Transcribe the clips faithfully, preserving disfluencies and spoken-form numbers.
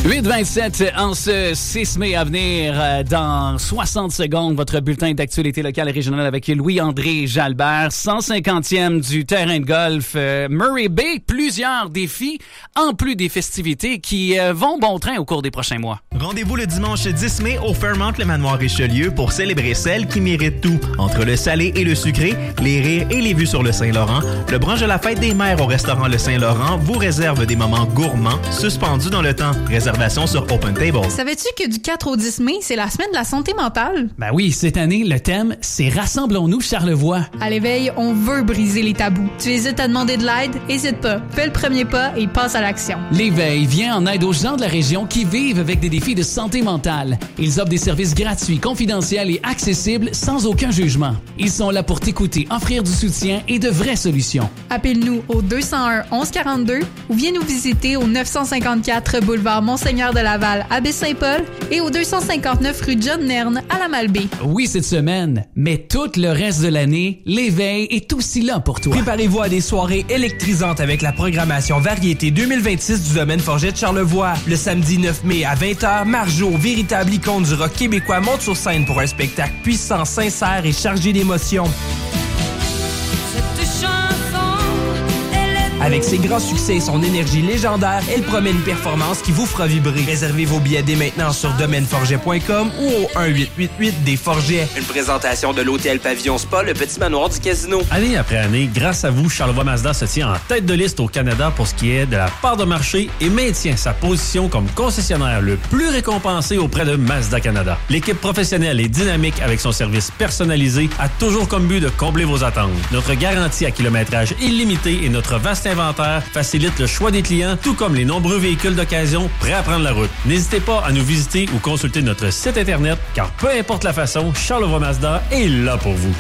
huit vingt-sept en ce six mai à venir. Dans soixante secondes, votre bulletin d'actualité locale et régionale avec Louis-André Jalbert. cent cinquantième du terrain de golf euh, Murray Bay. Plusieurs défis, en plus des festivités qui euh, vont bon train au cours des prochains mois. Rendez-vous le dimanche dix mai au Fairmont Le Manoir Richelieu pour célébrer celle qui mérite tout. Entre le salé et le sucré, les rires et les vues sur le Saint-Laurent, le brunch de la fête des mères au restaurant Le Saint-Laurent vous réserve des moments gourmands suspendus dans le temps. Réservation sur Open Table. Savais-tu que du quatre au dix mai, c'est la semaine de la santé mentale? Ben oui, cette année, le thème, c'est Rassemblons-nous Charlevoix. À l'éveil, on veut briser les tabous. Tu hésites à demander de l'aide? Hésite pas. Fais le premier pas et passe à l'action. L'éveil vient en aide aux gens de la région qui vivent avec des défis de santé mentale. Ils offrent des services gratuits, confidentiels et accessibles sans aucun jugement. Ils sont là pour t'écouter, offrir du soutien et de vraies solutions. Appelle-nous au deux zéro un onze quarante-deux ou viens nous visiter au neuf cent cinquante-quatre boulevard Monseigneur de Laval à Baie-Saint-Paul et au deux cent cinquante-neuf rue John Nerne à la Malbaie. Oui, cette semaine, mais tout le reste de l'année, l'éveil est aussi là pour toi. Préparez-vous à des soirées électrisantes avec la programmation Variété deux mille vingt-six du domaine Forget de Charlevoix. Le samedi neuf mai à vingt heures, Marjo, véritable icône du rock québécois, monte sur scène pour un spectacle puissant, sincère et chargé d'émotions. Avec ses grands succès et son énergie légendaire, elle promet une performance qui vous fera vibrer. Réservez vos billets dès maintenant sur domaine forget point com ou au un huit huit huit des Forgets. Une présentation de l'hôtel Pavillon Spa, le petit manoir du casino. Année après année, grâce à vous, Charlevoix Mazda se tient en tête de liste au Canada pour ce qui est de la part de marché et maintient sa position comme concessionnaire le plus récompensé auprès de Mazda Canada. L'équipe professionnelle et dynamique avec son service personnalisé a toujours comme but de combler vos attentes. Notre garantie à kilométrage illimité et notre vaste inventaire facilite le choix des clients, tout comme les nombreux véhicules d'occasion prêts à prendre la route. N'hésitez pas à nous visiter ou consulter notre site Internet, car peu importe la façon, Charlevoix Mazda est là pour vous.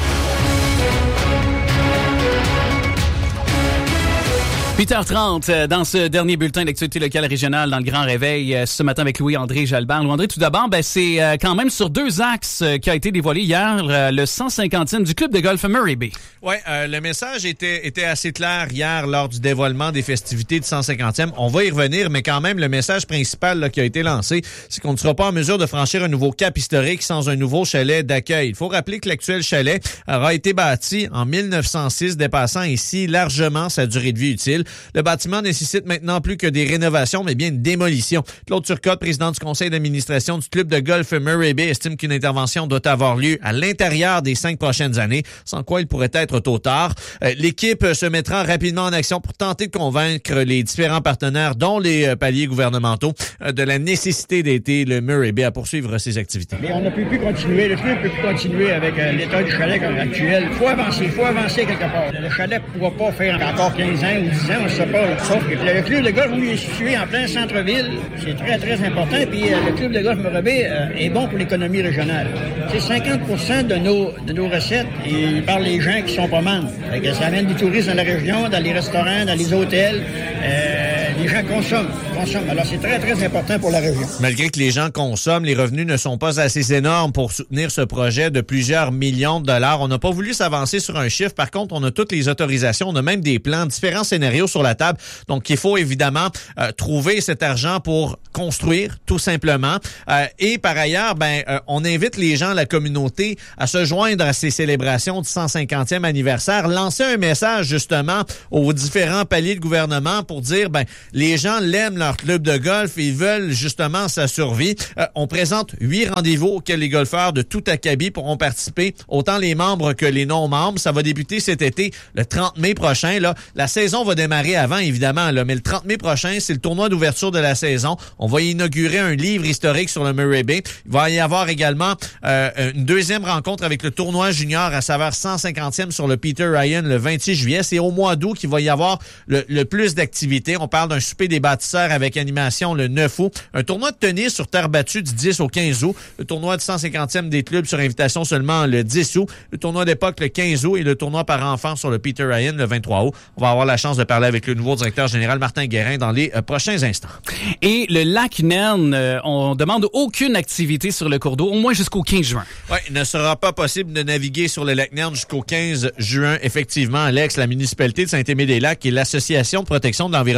huit heures trente dans ce dernier bulletin d'actualité locale et régionale dans le Grand Réveil ce matin avec Louis-André Jalbert. Louis-André, tout d'abord, ben, c'est quand même sur deux axes qu'a été dévoilé hier le cent cinquantième du club de golf Murray Bay. Oui, euh, le message était, était assez clair hier lors du dévoilement des festivités du cent cinquantième. On va y revenir, mais quand même, le message principal là, qui a été lancé, c'est qu'on ne sera pas en mesure de franchir un nouveau cap historique sans un nouveau chalet d'accueil. Il faut rappeler que l'actuel chalet aura été bâti en mille neuf cent six, dépassant ici largement sa durée de vie utile. Le bâtiment nécessite maintenant plus que des rénovations, mais bien une démolition. Claude Turcotte, président du conseil d'administration du club de golf Murray Bay, estime qu'une intervention doit avoir lieu à l'intérieur des cinq prochaines années, sans quoi il pourrait être trop tard. Euh, l'équipe se mettra rapidement en action pour tenter de convaincre les différents partenaires, dont les euh, paliers gouvernementaux, euh, de la nécessité d'aider le Murray Bay à poursuivre ses activités. Mais on ne peut plus continuer, le club ne peut plus continuer avec euh, l'état du chalet actuel. Il faut avancer, il faut avancer quelque part. Le chalet ne pourra pas faire encore quinze ans ou dix ans, on ne sait pas. Sauf que le club de golf, lui, est situé en plein centre-ville. C'est très, très important. Puis euh, le club de golf Murray Bay euh, est bon pour l'économie régionale. C'est cinquante pour cent de nos, de nos recettes et par les gens qui sont pas membres. Fait que ça amène des touristes dans la région, dans les restaurants, dans les hôtels. Euh, les gens consomment, consomment. Alors, c'est très, très important pour la région. Malgré que les gens consomment, les revenus ne sont pas assez énormes pour soutenir ce projet de plusieurs millions de dollars. On n'a pas voulu s'avancer sur un chiffre. Par contre, on a toutes les autorisations. On a même des plans, différents scénarios sur la table. Donc, il faut évidemment euh, trouver cet argent pour construire, tout simplement. Euh, et par ailleurs, ben, euh, on invite les gens, la communauté, à se joindre à ces célébrations du cent cinquantième anniversaire. Lancer un message, justement, aux différents paliers de gouvernement pour dire, ben, les gens l'aiment, leur club de golf, et ils veulent justement sa survie. Euh, on présente huit rendez-vous auxquels les golfeurs de tout acabit pourront participer, autant les membres que les non-membres. Ça va débuter cet été, le trente mai prochain. Là. La saison va démarrer avant, évidemment, là, mais le trente mai prochain, c'est le tournoi d'ouverture de la saison. On va y inaugurer un livre historique sur le Murray Bay. Il va y avoir également euh, une deuxième rencontre avec le tournoi junior à saveur cent cinquantième sur le Peter Ryan le vingt-six juillet. C'est au mois d'août qu'il va y avoir le, le plus d'activités. On parle d'un souper des bâtisseurs avec animation le neuf août. Un tournoi de tennis sur terre battue du dix au quinze août. Le tournoi du cent cinquantième des clubs sur invitation seulement le dix août. Le tournoi d'époque le quinze août et le tournoi par enfant sur le Peter Ryan le vingt-trois août. On va avoir la chance de parler avec le nouveau directeur général Martin Guérin dans les euh, prochains instants. Et le lac Nerne, euh, on demande aucune activité sur le cours d'eau, au moins jusqu'au quinze juin. Oui, il ne sera pas possible de naviguer sur le lac Nerne jusqu'au quinze juin. Effectivement, Alex, la municipalité de Saint-Aimé-des-Lacs et l'Association de protection de l'environnement du lac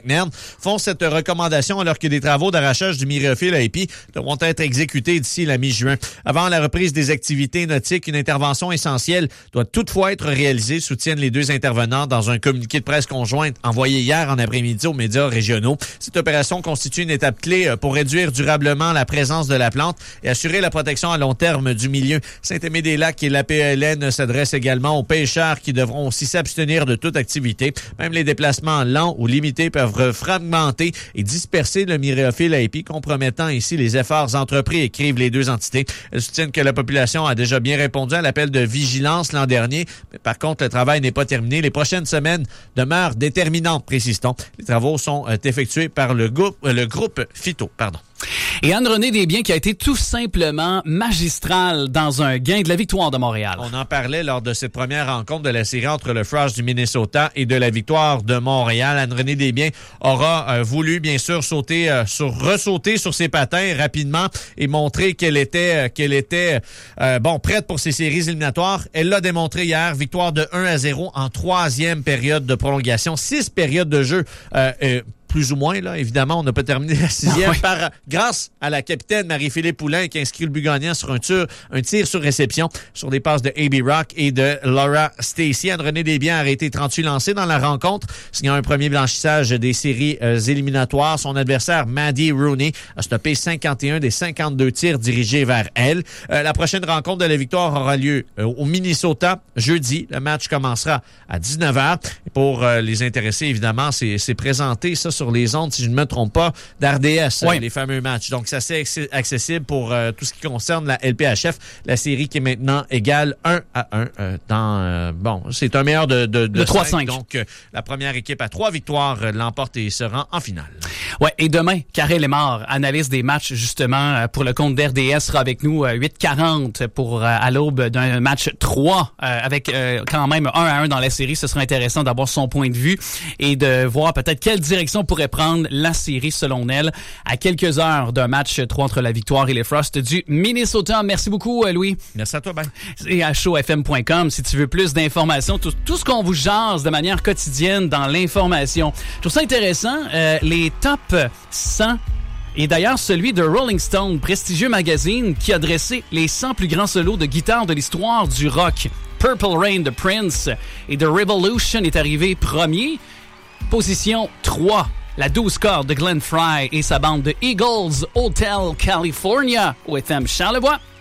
McMahon font cette recommandation alors que des travaux d'arrachage du myriophylle A P devront être exécutés d'ici la mi-juin. Avant la reprise des activités nautiques, une intervention essentielle doit toutefois être réalisée, soutiennent les deux intervenants dans un communiqué de presse conjointe envoyé hier en après-midi aux médias régionaux. Cette opération constitue une étape clé pour réduire durablement la présence de la plante et assurer la protection à long terme du milieu. Saint-Aimé-des-Lacs et l'A P L N s'adressent également aux pêcheurs qui devront aussi s'abstenir de toute activité. Même les déplacements lents ou limités peuvent fragmenter et disperser le myriophylle A P, compromettant ici les efforts entrepris, écrivent les deux entités. Elles soutiennent que la population a déjà bien répondu à l'appel de vigilance l'an dernier. Mais par contre, le travail n'est pas terminé. Les prochaines semaines demeurent déterminantes, précise-t-on. Les travaux sont euh, effectués par le groupe, euh, le groupe Phyto. Pardon. Et Anne-Renée Desbiens qui a été tout simplement magistrale dans un gain de la victoire de Montréal. On en parlait lors de cette première rencontre de la série entre le Frost du Minnesota et de la victoire de Montréal. Anne-Renée Desbiens aura euh, voulu bien sûr sauter, euh, sur, ressauter sur ses patins rapidement et montrer qu'elle était, euh, qu'elle était euh, bon prête pour ses séries éliminatoires. Elle l'a démontré hier, victoire de un à zéro en troisième période de prolongation, six périodes de jeu. Euh, euh, plus ou moins, là. Évidemment, on n'a pas terminé la sixième oui. par, grâce à la capitaine Marie-Philippe Poulin qui a inscrit le but gagnant sur un tir, un tir sur réception sur des passes de A B Rock et de Laura Stacey. Anne-Renée Desbiens a arrêté trente-huit lancés dans la rencontre, signant un premier blanchissage des séries euh, éliminatoires. Son adversaire, Maddie Rooney, a stoppé cinquante et un des cinquante-deux tirs dirigés vers elle. Euh, la prochaine rencontre de la victoire aura lieu euh, au Minnesota jeudi. Le match commencera à dix-neuf heures. Et pour euh, les intéressés, évidemment, c'est, c'est présenté ça sur les ondes, si je ne me trompe pas, d'R D S, oui. euh, les fameux matchs. Donc, c'est assez accessible pour euh, tout ce qui concerne la L P H F, la série qui est maintenant égale un à un euh, dans... Euh, bon, c'est un meilleur de, de, de, de trois cinq. Donc, euh, la première équipe à trois victoires euh, l'emporte et se rend en finale. Ouais, et demain, Karel Lemar, analyse des matchs justement pour le compte d'R D S, sera avec nous euh, huit quarante pour euh, à l'aube d'un match trois euh, avec euh, quand même un à un dans la série. Ce sera intéressant d'avoir son point de vue et de voir peut-être quelle direction pourrait prendre la série selon elle à quelques heures d'un match trois entre la victoire et les Frost du Minnesota. Merci beaucoup, Louis. Merci à toi, Ben. Et à show f m point com si tu veux plus d'informations, tout, tout ce qu'on vous jase de manière quotidienne dans l'information. Je trouve ça intéressant, euh, les top cent et d'ailleurs celui de Rolling Stone, prestigieux magazine qui a dressé les cent plus grands solos de guitare de l'histoire du rock. Purple Rain de Prince et The Revolution est arrivé premier. Position trois. La douze cordes de Glenn Frey et sa bande de Eagles Hotel California au F M Charlevoix.